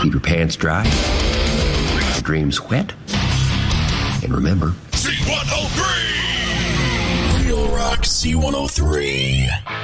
Keep your pants dry, your dreams wet, and remember... C103! Real Rock C103.